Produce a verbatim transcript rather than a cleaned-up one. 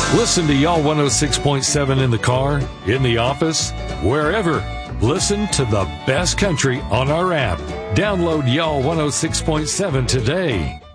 Listen to Y'all one oh six point seven in the car, in the office, wherever. Listen to the best country on our app. Download Y'all one oh six point seven today.